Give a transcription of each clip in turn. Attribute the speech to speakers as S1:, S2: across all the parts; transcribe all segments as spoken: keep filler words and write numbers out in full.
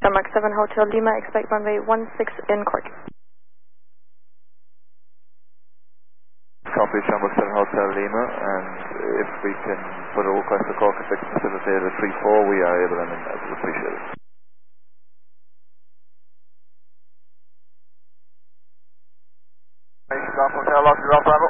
S1: Denmark seven Hotel Lima, expect runway one six in Cork.
S2: Copy, Denmark seven Hotel Lima, and if we can put a request for Cork if they can facilitate a three four, we are able and I would appreciate it.
S3: Golf Hotel, Oscar Golf Bravo.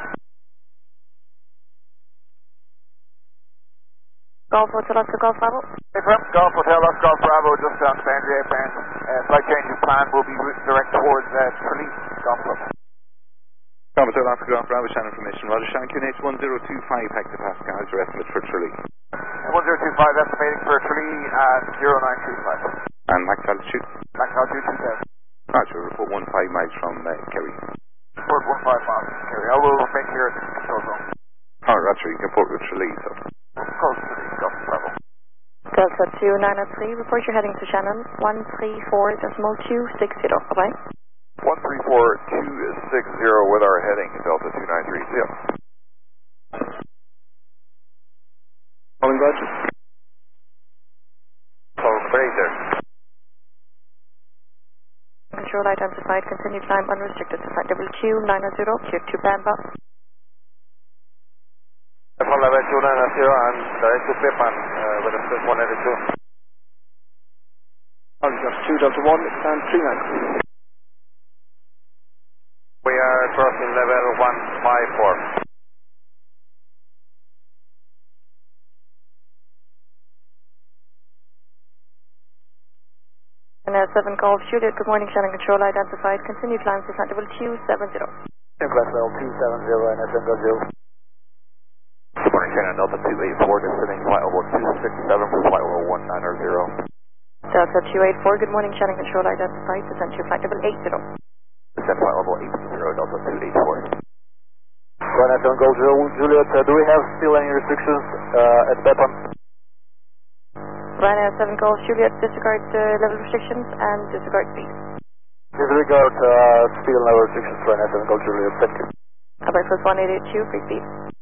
S1: Golf Hotel Oscar Golf Bravo.
S3: Affirm, Golf Hotel Oscar Golf Bravo, just on Bandy Airplane. Uh, flight change of plan will be direct towards uh, Tralee, Golf Club.
S4: Golf Hotel Oscar Golf Bravo, Shannon information. Roger, Shannon, Q N H one zero two five hectopascals, your estimate for Tralee.
S3: one zero two five estimating for Tralee at zero nine three five.
S4: And max altitude?
S3: Max altitude two thousand.
S4: Roger, report one five miles from uh, Kerry.
S3: Report one five miles from Kerry. I will make here at the control zone.
S4: Oh, Roger, you can port with Tralee, so.
S3: Close to the Golf Bravo.
S1: Delta two nine oh three, report your heading to Shannon, one three four point two six zero, bye-bye.
S3: one three four two six zero with our heading, Delta two nine three zero.
S2: Calling Roger.
S3: Close, Fraser.
S1: Control identified, continue climb unrestricted to flight level two nine zero, clear to Bamba.
S3: From level two nine zero and direct to Pepan uh, with a plus one eighty-two.
S2: Roger, two Delta one, stand three nine.
S3: We are crossing level one five four.
S1: And uh, seven Golf Juliet, good morning, Shannon control identified, continue climb to flight level two seven zero.
S3: Flight level two seven zero and S M W. Good morning, Shannon, Delta two eight four, descending flight level two six seven for flight level one nine zero.
S1: Delta two eight four, good morning, Shannon control identified, descend to flight level eight zero.
S3: Descend flight level eight zero, Delta two eight four. Ryanair seven Golf Juliet, uh, do we have still any restrictions uh, at Pepan?
S1: Ryanair seven Golf Juliet, disregard uh, level restrictions and disregard speed.
S3: Disregard uh, still no restrictions for Ryanair seven Golf Juliet, thank you.
S1: Albert plus one eight eight two, free speed.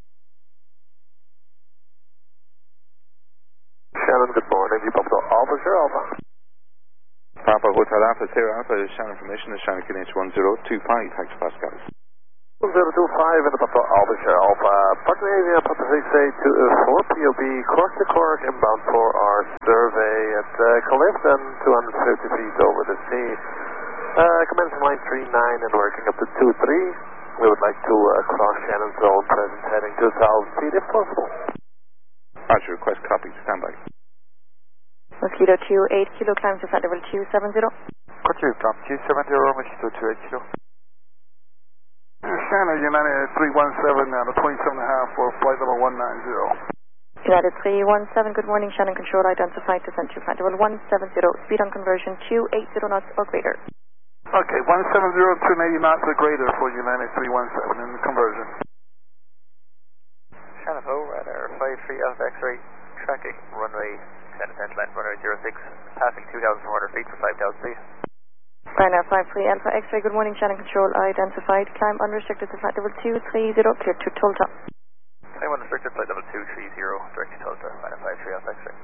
S3: Shannon, good morning, you Papa Alpha, sure Alpha.
S4: Papa Hotel Alpha, Sierra Alpha, Shannon information, is Shannon Q N H one zero two five hectopascals.
S3: one zero two five in the Papa Alpha, sure Alpha. Partner Avia, Papa six eight two four, P O B, Cork to Cork, inbound for our survey at uh, Clifton, two hundred fifty feet over the sea. Uh, commencing line three nine and working up to two three. We would like to uh, cross Shannon zone, present heading two thousand feet if possible.
S4: Roger, request copy, stand by.
S1: Mosquito two eight kilo, climb to flight level two seven zero.
S3: Continue, climb two seven zero, Mosquito two eight kilo.
S5: Shannon, United three one seven, now the twenty-seven and a half for flight level one nine zero.
S1: United three one seven, good morning, Shannon control identified, descend to flight level one seven zero, speed on conversion two eight zero knots or greater.
S5: Okay, one seven zero, two eighty knots or greater for United three one seven in the conversion.
S3: Shannon Ho, Radar five three Alpha X-ray, tracking runway ten ten left, runway zero six, passing two thousand four hundred feet for five thousand feet.
S1: Ryanair five three Alpha X-ray, good morning, Shannon control identified, climb unrestricted to flight level two three zero, clear to Tulsa.
S3: Climb unrestricted, flight level two three zero, direct to Tulsa, Ryanair five three Alpha X-ray.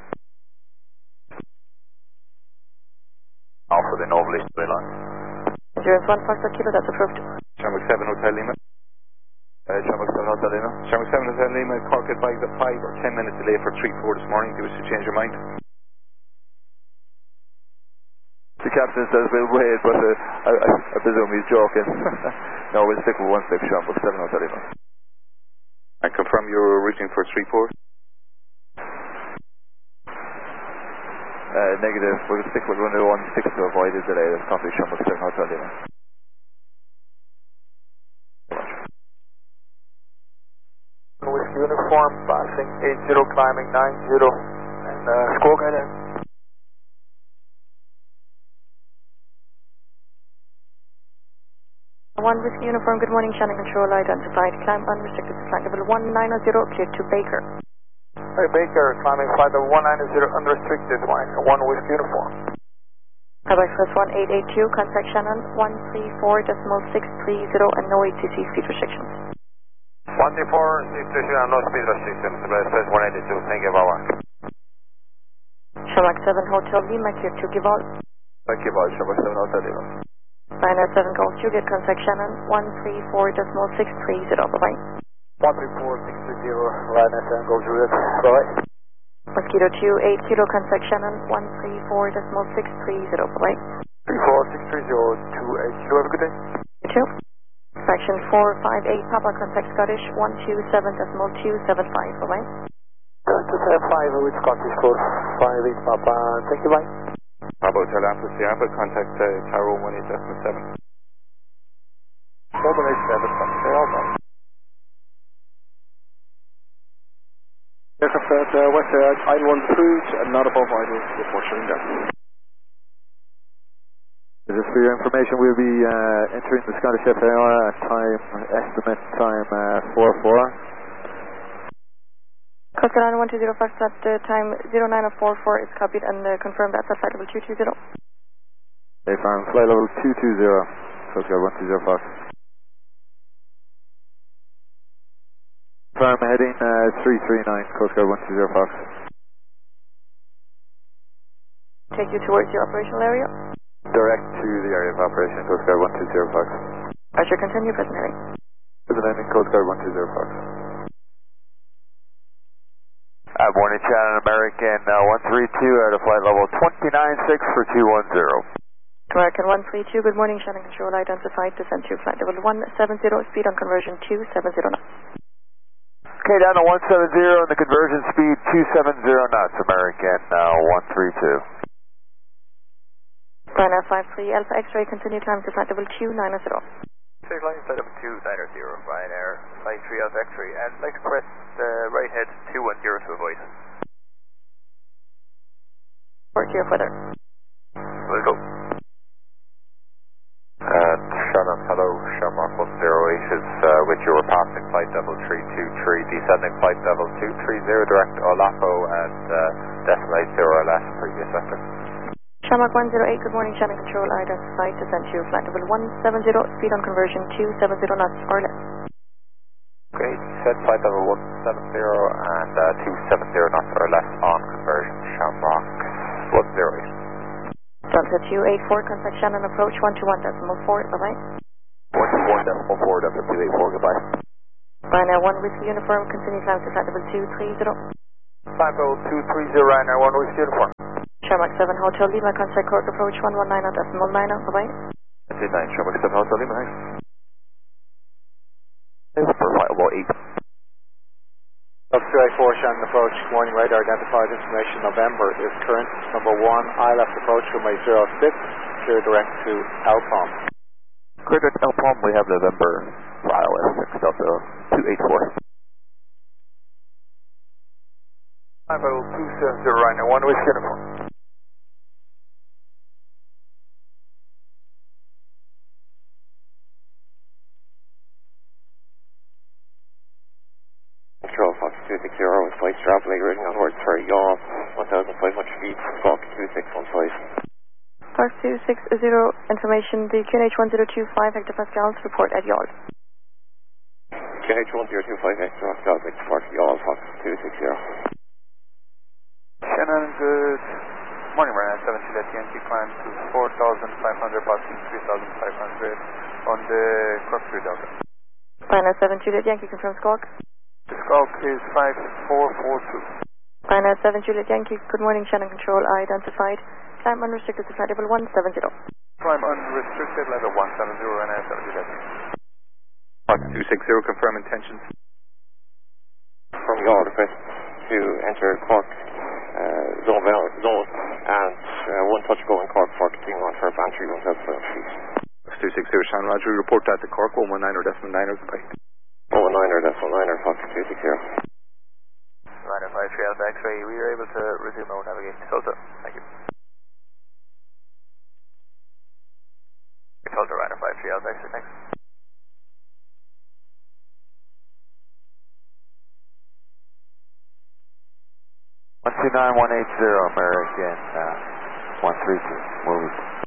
S3: Alpha, the Nova List, line.
S1: zero one Foxtrot Kilo, that's approved.
S4: Shamrock seven Hotel Lima.
S2: Uh, Shamrock seven Hotel Lima.
S4: Shamrock seven Hotel Lima, Cork advised at five or ten minutes delay for three four this morning. Do you wish to change your mind?
S2: The captain says we'll wait, but uh, I, I, I presume he's joking. No, we'll stick with one six, Shamrock seven Hotel Lima.
S4: I confirm you're routing for three four.
S2: Uh, negative, we'll stick with runway one six to avoid the delay. That's copy, Shamrock seven Hotel Lima.
S3: With uniform, passing eight zero, climbing nine zero, and uh, score guidance.
S1: One Whiskey Uniform, good morning, Shannon control identified, climb unrestricted to flight level one nine zero, clear to Baker.
S3: Hey Baker, climbing flight level one nine zero, unrestricted, line one Whiskey Uniform.
S1: Quebec plus one eight eight two, contact Shannon one three four decimal six three zero and no A T C speed restrictions.
S3: one three four, six three zero, no speed restrictions, plus one eight two, thank you very much.
S1: Shamrock seven Hotel Lima, clear to Gival.
S2: Thank you, Bob. Shamrock seven Hotel Lima.
S1: Ryanair seven Golf Juliet, contact Shannon one three four decimal six three zero, bye-bye.
S3: one three four six three zero, Ryanair seven Golf Juliet, bye-bye.
S1: Mosquito two eight kilo, contact Shannon one three four decimal six three zero, bye-bye.
S3: three four six three zero two eight kilo, have a good day.
S1: You too. Fraction four five eight, Papa, contact Scottish one two seven decimal two seven five, bye-bye.
S3: Delta seven five with Scottish code five eight, Papa, thank you, bye.
S4: Bravo Hotel Alpha Sierra, contact uh, Tower one eight decimal seven.
S3: one eight seven, contact Alpha. Aircraft at uh, West uh, Idle one approved and not above idle before shutting down.
S2: Just for your information, we'll be uh, entering the Scottish F A R at time, estimate time uh, four four.
S1: Coastal Line one two zero Fox at uh, time zero nine four four is copied and uh, confirmed that's at flight level two two zero.
S2: Hey, farm, flight level two two zero, Coast Guard one two zero Fox. Farm heading uh, three three nine, Coast Guard one two zero Fox.
S1: Take you towards your operational area.
S2: Direct to the area of operation, Coast Guard one two zero Fox.
S1: Roger, continue, present heading.
S2: Present heading, Coast Guard one two zero Fox.
S3: Uh, morning, Shannon American uh, one three two at a flight level two nine six for two one zero.
S1: American one three two, good morning, Shannon Control, identified, descent to flight level one seven zero, speed on conversion two seven zero knots.
S3: Okay, down to one seven zero and the conversion speed two seven zero knots, American uh, one three two.
S1: Ryanair five three Alpha X-ray, continue time to flight level two nine zero.
S3: Six line flight level two nine zero, Ryanair five three Alpha X-ray, and like to press the uh, right head two one zero to avoid.
S1: Work here further.
S3: We'll go. Uh, Shannon, hello, Shamrock one zero eight is uh, with you. We're passing flight level three two three, descending flight level two three zero, direct Olapo and uh, decimal eight zero or less, previous sector.
S1: Shamrock one zero eight, good morning, Shannon Control, identified, descent to flight level one seven zero, speed on conversion two seven zero knots or less.
S3: Great, set flight level one seven zero and uh, two seven zero knots or less on conversion, Shamrock one zero eight.
S1: Delta two eight four, contact Shannon, approach one two one decimal four, bye-bye.
S2: one two one decimal four, Delta two eight four, goodbye.
S1: Ryanair one Whiskey Uniform, continue time to flight level two three zero.
S3: Flight level two three zero, Ryanair one Whiskey Uniform.
S1: Shamrock seven Hotel Lima, contact Cork approach one one nine decimal nine, bye-bye.
S2: That's nine, Shamrock seven Hotel Lima, thanks. For flight level eight.
S3: Delta two eight four, Shannon approach, good morning, radar identified information November is current number one, I left approach from eight zero six, clear direct to Alpom.
S2: Clear direct Alpom, we have November for I L S six, Delta two eight four.
S3: Flight level two seven zero, Ryanair one Whiskey Uniform. Control Fox two six zero with flight extrapolating rating onwards for yaw one thousand five hundred feet, Squawk two six one five.
S1: Fox two six zero, information, the Q N H one zero two five hectopascals, report at yaw.
S3: Q N H one zero two five hectopascals, report at yaw, Fox two six zero.
S5: Shannon, good morning, Ryanair seven Juliet Yankee, climb to four thousand five hundred, passing three thousand five hundred on the Corkscrew Delta.
S1: Ryanair seven Juliet Yankee, confirm Squawk.
S5: The scope is five four four two.
S1: Ryanair seven Juliet Yankee, good morning, Shannon Control, identified, climb unrestricted to flight level one seven zero.
S5: Climb unrestricted, level one seven zero, Ryanair seven Juliet.
S4: Fox two six zero, confirm intentions.
S3: From yaw, request to enter Cork uh, zone, zone and uh, one touch going Cork for continuing on for band three one seven five feet.
S4: Fox two six zero, Shannon Roger, report that to Cork one one nine or decimal nine or goodbye.
S3: one one nine or decimal nine or Fox two six zero.
S6: Ryanair five three Alpha X-ray, we are able to resume our navigation to Tulsa. Thank you. Tulsa, Ryanair five three Alpha X-ray, thanks.
S3: one two nine one eight zero, American uh, one three two, move.